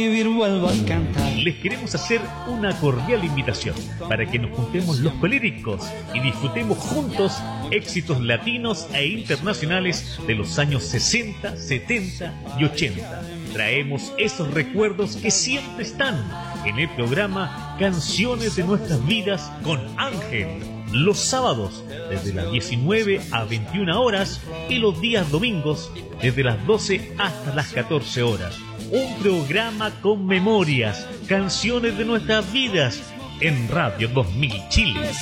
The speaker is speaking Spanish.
vuelvo a cantar. Les queremos hacer una cordial invitación para que nos juntemos los colíricos y disfrutemos juntos éxitos latinos e internacionales de los años 60, 70 y 80. Traemos esos recuerdos que siempre están en el programa Canciones de Nuestras Vidas con Ángel. Los sábados desde las 19 a 21 horas y los días domingos desde las 12 hasta las 14 horas. Un programa con memorias, canciones de nuestras vidas en Radio 2000 Chile.